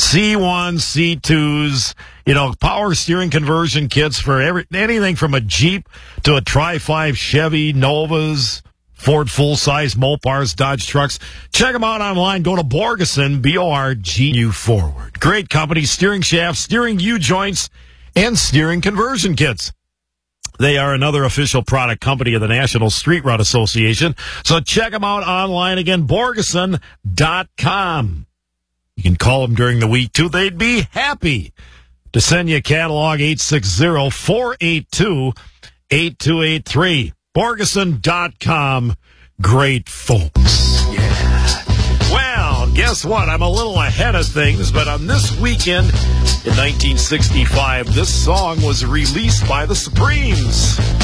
C1, C2s, power steering conversion kits for anything from a Jeep to a Tri-5 Chevy, Novas, Ford full-size, Mopars, Dodge trucks. Check them out online. Go to Borgeson, B-O-R-G-U forward. Great company, steering shafts, steering U-joints, and steering conversion kits. They are another official product company of the National Street Rod Association. So check them out online again, Borgeson.com. You can call them during the week, too. They'd be happy to send you a catalog, 860-482-8283. Borgeson.com. Great folks. Yeah. Well, guess what? I'm a little ahead of things, but on this weekend in 1965, this song was released by the Supremes.